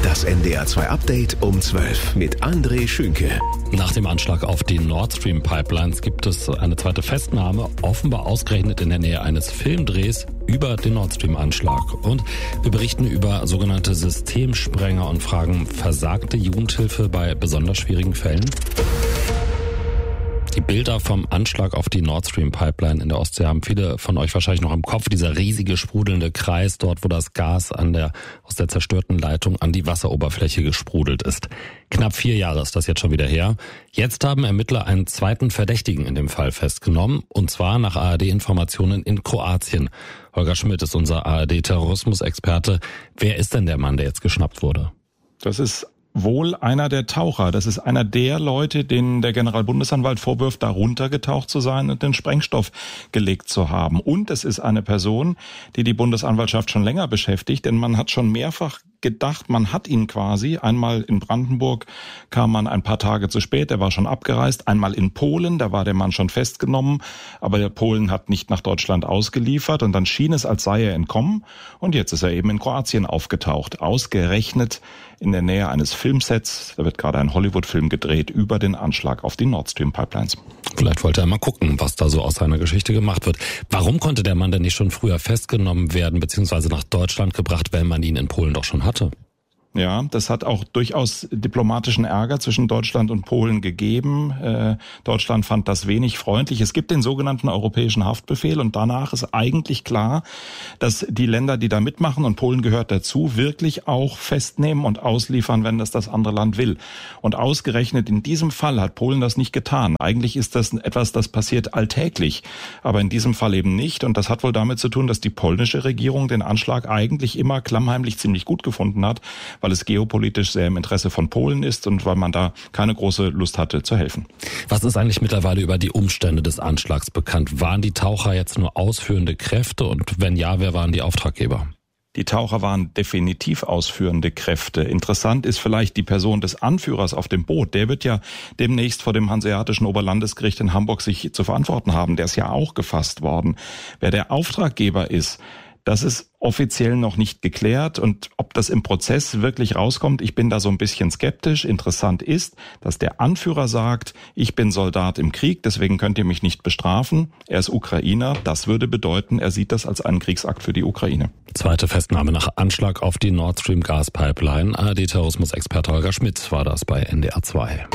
Das NDR 2 Update um 12 mit André Schünke. Nach dem Anschlag auf die Nord Stream Pipelines gibt es eine zweite Festnahme, offenbar ausgerechnet in der Nähe eines Filmdrehs über den Nord Stream Anschlag. Und wir berichten über sogenannte Systemsprenger und fragen, versagte Jugendhilfe bei besonders schwierigen Fällen? Die Bilder vom Anschlag auf die Nord Stream Pipeline in der Ostsee haben viele von euch wahrscheinlich noch im Kopf. Dieser riesige sprudelnde Kreis, dort wo das Gas aus der zerstörten Leitung an die Wasseroberfläche gesprudelt ist. Knapp 4 Jahre ist das jetzt schon wieder her. Jetzt haben Ermittler einen zweiten Verdächtigen in dem Fall festgenommen, und zwar nach ARD-Informationen in Kroatien. Holger Schmidt ist unser ARD-Terrorismusexperte. Wer ist denn der Mann, der jetzt geschnappt wurde? Das ist wohl einer der Taucher. Das ist einer der Leute, denen der Generalbundesanwalt vorwirft, da runtergetaucht zu sein und den Sprengstoff gelegt zu haben. Und es ist eine Person, die die Bundesanwaltschaft schon länger beschäftigt, denn man hat schon mehrfach gedacht, man hat ihn quasi. Einmal in Brandenburg kam man ein paar Tage zu spät, er war schon abgereist. Einmal in Polen, da war der Mann schon festgenommen, aber der Polen hat nicht nach Deutschland ausgeliefert und dann schien es, als sei er entkommen. Und jetzt ist er eben in Kroatien aufgetaucht, ausgerechnet in der Nähe eines Filmsets. Da wird gerade ein Hollywood-Film gedreht über den Anschlag auf die Nord Stream Pipelines. Vielleicht wollte er mal gucken, was da so aus seiner Geschichte gemacht wird. Warum konnte der Mann denn nicht schon früher festgenommen werden bzw. nach Deutschland gebracht, wenn man ihn in Polen doch schon hatte? Ja, das hat auch durchaus diplomatischen Ärger zwischen Deutschland und Polen gegeben. Deutschland fand das wenig freundlich. Es gibt den sogenannten Europäischen Haftbefehl und danach ist eigentlich klar, dass die Länder, die da mitmachen, und Polen gehört dazu, wirklich auch festnehmen und ausliefern, wenn das andere Land will. Und ausgerechnet in diesem Fall hat Polen das nicht getan. Eigentlich ist das etwas, das passiert alltäglich, aber in diesem Fall eben nicht. Und das hat wohl damit zu tun, dass die polnische Regierung den Anschlag eigentlich immer klammheimlich ziemlich gut gefunden hat, weil es geopolitisch sehr im Interesse von Polen ist und weil man da keine große Lust hatte zu helfen. Was ist eigentlich mittlerweile über die Umstände des Anschlags bekannt? Waren die Taucher jetzt nur ausführende Kräfte und wenn ja, wer waren die Auftraggeber? Die Taucher waren definitiv ausführende Kräfte. Interessant ist vielleicht die Person des Anführers auf dem Boot. Der wird ja demnächst vor dem Hanseatischen Oberlandesgericht in Hamburg sich zu verantworten haben. Der ist ja auch gefasst worden. Wer der Auftraggeber ist, das ist offiziell noch nicht geklärt und ob das im Prozess wirklich rauskommt, ich bin da so ein bisschen skeptisch. Interessant ist, dass der Anführer sagt, ich bin Soldat im Krieg, deswegen könnt ihr mich nicht bestrafen. Er ist Ukrainer, das würde bedeuten, er sieht das als einen Kriegsakt für die Ukraine. Zweite Festnahme nach Anschlag auf die Nord Stream Gaspipeline. ARD-Terrorismusexperte Holger Schmidt war das bei NDR 2.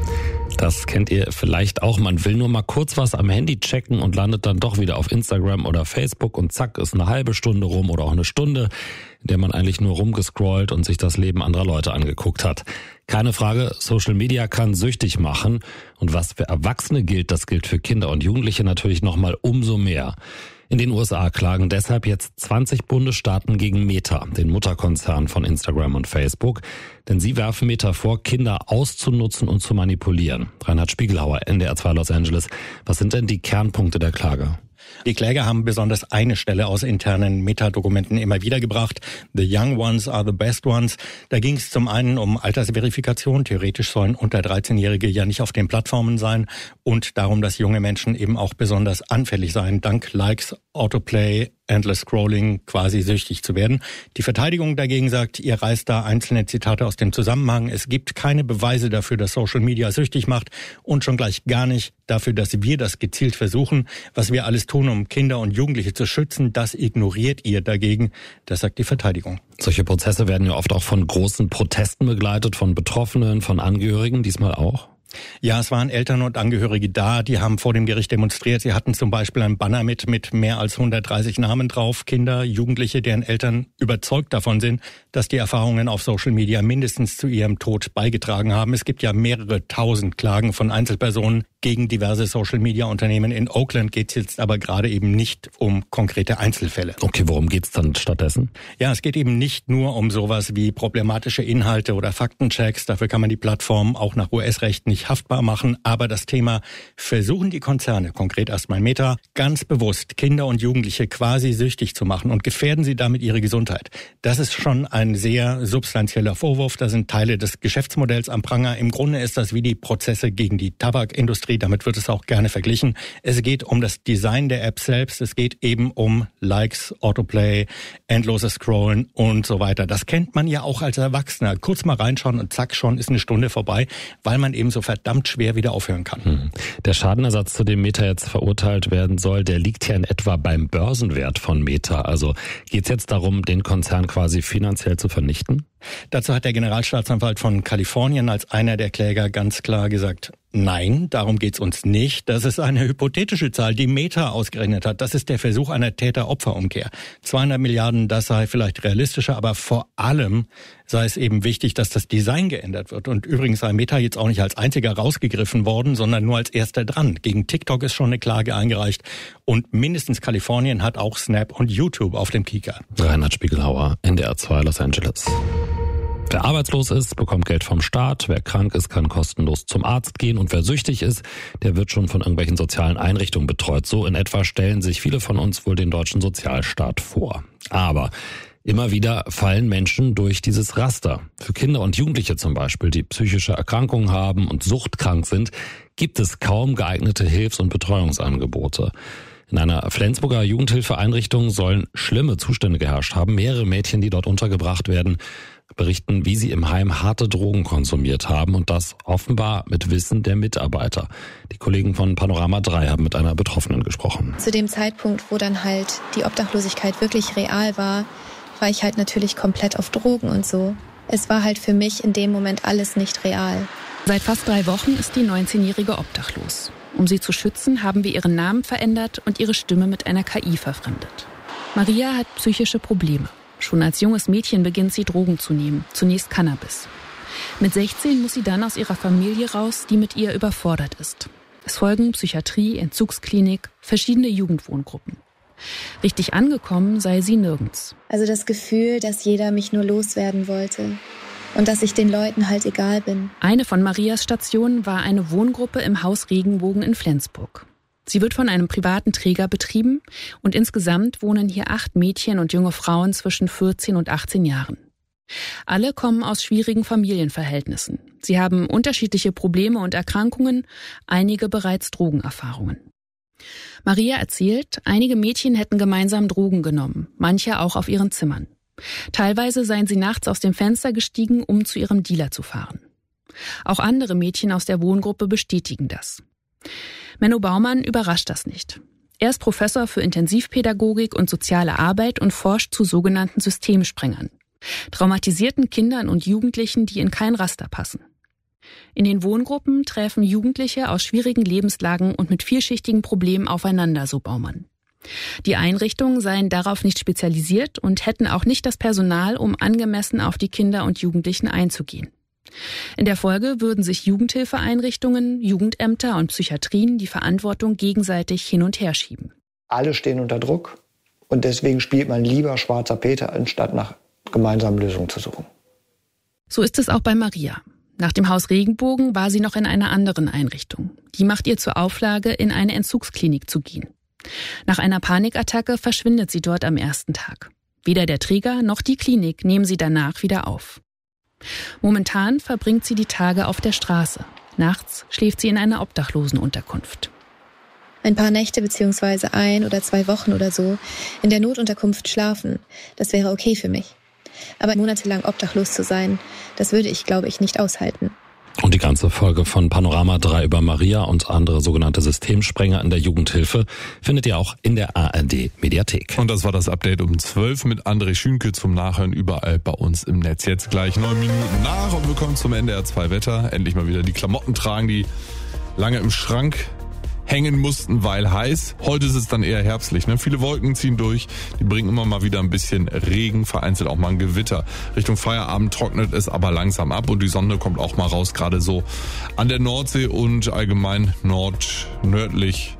Das kennt ihr vielleicht auch. Man will nur mal kurz was am Handy checken und landet dann doch wieder auf Instagram oder Facebook und zack, ist eine halbe Stunde rum oder auch eine Stunde, in der man eigentlich nur rumgescrollt und sich das Leben anderer Leute angeguckt hat. Keine Frage, Social Media kann süchtig machen und was für Erwachsene gilt, das gilt für Kinder und Jugendliche natürlich nochmal umso mehr. In den USA klagen deshalb jetzt 20 Bundesstaaten gegen Meta, den Mutterkonzern von Instagram und Facebook. Denn sie werfen Meta vor, Kinder auszunutzen und zu manipulieren. Reinhard Spiegelhauer, NDR 2 Los Angeles. Was sind denn die Kernpunkte der Klage? Die Kläger haben besonders eine Stelle aus internen Metadokumenten immer wieder gebracht. The young ones are the best ones. Da ging es zum einen um Altersverifikation. Theoretisch sollen unter 13-Jährige ja nicht auf den Plattformen sein. Und darum, dass junge Menschen eben auch besonders anfällig seien, dank Likes, Autoplay, Endless Scrolling quasi süchtig zu werden. Die Verteidigung dagegen sagt, ihr reißt da einzelne Zitate aus dem Zusammenhang. Es gibt keine Beweise dafür, dass Social Media süchtig macht und schon gleich gar nicht dafür, dass wir das gezielt versuchen. Was wir alles tun, um Kinder und Jugendliche zu schützen, das ignoriert ihr dagegen. Das sagt die Verteidigung. Solche Prozesse werden ja oft auch von großen Protesten begleitet, von Betroffenen, von Angehörigen, diesmal auch. Ja, es waren Eltern und Angehörige da, die haben vor dem Gericht demonstriert. Sie hatten zum Beispiel ein Banner mit mehr als 130 Namen drauf. Kinder, Jugendliche, deren Eltern überzeugt davon sind, dass die Erfahrungen auf Social Media mindestens zu ihrem Tod beigetragen haben. Es gibt ja mehrere tausend Klagen von Einzelpersonen gegen diverse Social-Media-Unternehmen. In Oakland geht es jetzt aber gerade eben nicht um konkrete Einzelfälle. Okay, worum geht's dann stattdessen? Ja, es geht eben nicht nur um sowas wie problematische Inhalte oder Faktenchecks. Dafür kann man die Plattform auch nach US-Recht nicht strafrechtlich haftbar machen. Aber das Thema, versuchen die Konzerne, konkret erstmal Meta, ganz bewusst Kinder und Jugendliche quasi süchtig zu machen und gefährden sie damit ihre Gesundheit. Das ist schon ein sehr substanzieller Vorwurf. Da sind Teile des Geschäftsmodells am Pranger. Im Grunde ist das wie die Prozesse gegen die Tabakindustrie. Damit wird es auch gerne verglichen. Es geht um das Design der App selbst. Es geht eben um Likes, Autoplay, endloses Scrollen und so weiter. Das kennt man ja auch als Erwachsener. Kurz mal reinschauen und zack, schon ist eine Stunde vorbei, weil man eben so verdammt schwer wieder aufhören kann. Der Schadenersatz, zu dem Meta jetzt verurteilt werden soll, der liegt ja in etwa beim Börsenwert von Meta. Also geht es jetzt darum, den Konzern quasi finanziell zu vernichten? Dazu hat der Generalstaatsanwalt von Kalifornien als einer der Kläger ganz klar gesagt, nein, darum geht's uns nicht. Das ist eine hypothetische Zahl, die Meta ausgerechnet hat. Das ist der Versuch einer Täter-Opfer-Umkehr. 200 Milliarden, das sei vielleicht realistischer, aber vor allem sei es eben wichtig, dass das Design geändert wird. Und übrigens sei Meta jetzt auch nicht als einziger rausgegriffen worden, sondern nur als erster dran. Gegen TikTok ist schon eine Klage eingereicht und mindestens Kalifornien hat auch Snap und YouTube auf dem Kieker. Reinhard Spiegelhauer, NDR 2 Los Angeles. Wer arbeitslos ist, bekommt Geld vom Staat. Wer krank ist, kann kostenlos zum Arzt gehen. Und wer süchtig ist, der wird schon von irgendwelchen sozialen Einrichtungen betreut. So in etwa stellen sich viele von uns wohl den deutschen Sozialstaat vor. Aber immer wieder fallen Menschen durch dieses Raster. Für Kinder und Jugendliche zum Beispiel, die psychische Erkrankungen haben und suchtkrank sind, gibt es kaum geeignete Hilfs- und Betreuungsangebote. In einer Flensburger Jugendhilfeeinrichtung sollen schlimme Zustände geherrscht haben. Mehrere Mädchen, die dort untergebracht werden, berichten, wie sie im Heim harte Drogen konsumiert haben und das offenbar mit Wissen der Mitarbeiter. Die Kollegen von Panorama 3 haben mit einer Betroffenen gesprochen. Zu dem Zeitpunkt, wo dann halt die Obdachlosigkeit wirklich real war, war ich halt natürlich komplett auf Drogen und so. Es war halt für mich in dem Moment alles nicht real. Seit fast 3 Wochen ist die 19-Jährige obdachlos. Um sie zu schützen, haben wir ihren Namen verändert und ihre Stimme mit einer KI verfremdet. Maria hat psychische Probleme. Schon als junges Mädchen beginnt sie Drogen zu nehmen, zunächst Cannabis. Mit 16 muss sie dann aus ihrer Familie raus, die mit ihr überfordert ist. Es folgen Psychiatrie, Entzugsklinik, verschiedene Jugendwohngruppen. Richtig angekommen sei sie nirgends. Also das Gefühl, dass jeder mich nur loswerden wollte und dass ich den Leuten halt egal bin. Eine von Marias Stationen war eine Wohngruppe im Haus Regenbogen in Flensburg. Sie wird von einem privaten Träger betrieben und insgesamt wohnen hier 8 Mädchen und junge Frauen zwischen 14 und 18 Jahren. Alle kommen aus schwierigen Familienverhältnissen. Sie haben unterschiedliche Probleme und Erkrankungen, einige bereits Drogenerfahrungen. Maria erzählt, einige Mädchen hätten gemeinsam Drogen genommen, manche auch auf ihren Zimmern. Teilweise seien sie nachts aus dem Fenster gestiegen, um zu ihrem Dealer zu fahren. Auch andere Mädchen aus der Wohngruppe bestätigen das. Menno Baumann überrascht das nicht. Er ist Professor für Intensivpädagogik und soziale Arbeit und forscht zu sogenannten Systemsprengern, traumatisierten Kindern und Jugendlichen, die in kein Raster passen. In den Wohngruppen treffen Jugendliche aus schwierigen Lebenslagen und mit vielschichtigen Problemen aufeinander, so Baumann. Die Einrichtungen seien darauf nicht spezialisiert und hätten auch nicht das Personal, um angemessen auf die Kinder und Jugendlichen einzugehen. In der Folge würden sich Jugendhilfeeinrichtungen, Jugendämter und Psychiatrien die Verantwortung gegenseitig hin und her schieben. Alle stehen unter Druck und deswegen spielt man lieber schwarzer Peter, anstatt nach gemeinsamen Lösungen zu suchen. So ist es auch bei Maria. Nach dem Haus Regenbogen war sie noch in einer anderen Einrichtung. Die macht ihr zur Auflage, in eine Entzugsklinik zu gehen. Nach einer Panikattacke verschwindet sie dort am ersten Tag. Weder der Träger noch die Klinik nehmen sie danach wieder auf. Momentan verbringt sie die Tage auf der Straße. Nachts schläft sie in einer Obdachlosenunterkunft. Ein paar Nächte bzw. 1 oder 2 Wochen oder so in der Notunterkunft schlafen, das wäre okay für mich. Aber monatelang obdachlos zu sein, das würde ich, glaube ich, nicht aushalten. Und die ganze Folge von Panorama 3 über Maria und andere sogenannte Systemsprenger in der Jugendhilfe findet ihr auch in der ARD-Mediathek. Und das war das Update um 12 mit André Schünke zum Nachhören überall bei uns im Netz. Jetzt gleich 9 Minuten nach und wir kommen zum NDR 2 Wetter. Endlich mal wieder die Klamotten tragen, die lange im Schrank hängen mussten, weil heiß. Heute ist es dann eher herbstlich. Ne? Viele Wolken ziehen durch, die bringen immer mal wieder ein bisschen Regen, vereinzelt auch mal ein Gewitter. Richtung Feierabend trocknet es aber langsam ab und die Sonne kommt auch mal raus, gerade so an der Nordsee und allgemein nordnördlich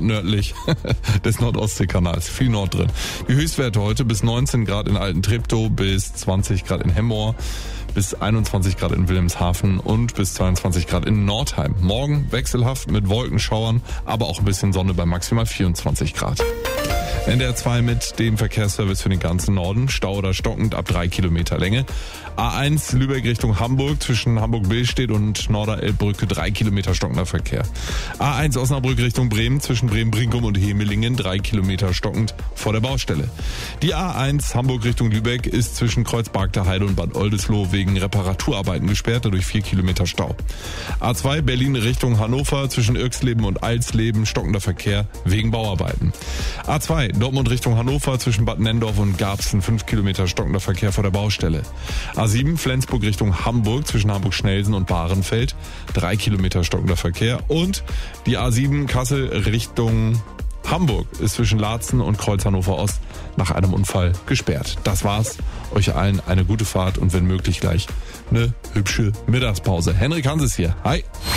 des Nordostseekanals. Viel Nord drin. Die Höchstwerte heute bis 19 Grad in Alten Treptow, bis 20 Grad in Hemmoor, bis 21 Grad in Wilhelmshaven und bis 22 Grad in Nordheim. Morgen wechselhaft mit Wolkenschauern, aber auch ein bisschen Sonne bei maximal 24 Grad. NDR 2 mit dem Verkehrsservice für den ganzen Norden. Stau oder stockend ab 3 Kilometer Länge. A1 Lübeck Richtung Hamburg zwischen Hamburg-Billstedt und Norderelbbrücke 3 Kilometer stockender Verkehr. A1 Osnabrück Richtung Bremen zwischen Bremen-Brinkum und Hemelingen 3 Kilometer stockend vor der Baustelle. Die A1 Hamburg Richtung Lübeck ist zwischen Kreuzberg der Heide und Bad Oldesloe wegen Reparaturarbeiten gesperrt, dadurch 4 Kilometer Stau. A2 Berlin Richtung Hannover zwischen Irxleben und Alsleben stockender Verkehr wegen Bauarbeiten. A2 Dortmund Richtung Hannover zwischen Bad Nendorf und Garbsen 5 Kilometer stockender Verkehr vor der Baustelle. A7 Flensburg Richtung Hamburg zwischen Hamburg-Schnelsen und Bahrenfeld 3 Kilometer stockender Verkehr. Und die A7 Kassel Richtung Hamburg ist zwischen Laatzen und Kreuz Hannover Ost nach einem Unfall gesperrt. Das war's. Euch allen eine gute Fahrt und wenn möglich gleich eine hübsche Mittagspause. Henrik Hanses hier. Hi.